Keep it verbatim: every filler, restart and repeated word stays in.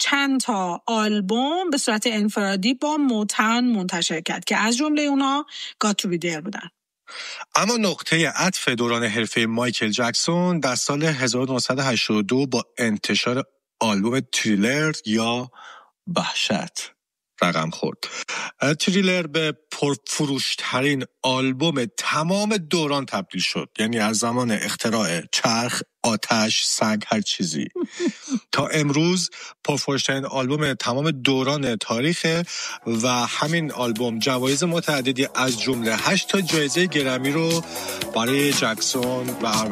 چند تا آلبوم به صورت انفرادی با موتاون منتشر کرد که از جمله اونا گات تو بی دیر بودن. اما نقطه عطف دوران حرفه مایکل جکسون در سال هزار و نهصد و هشتاد و دو با انتشار آلبوم تریلر یا وحشت رقم خورد. تریلر به پرفروشترین آلبوم تمام دوران تبدیل شد، یعنی از زمان اختراع چرخ، آتش، سنگ، هر چیزی تا امروز پرفروشترین آلبوم تمام دوران تاریخه و همین آلبوم جوایز متعددی از جمله هشت تا جایزه گرمی رو برای جکسون و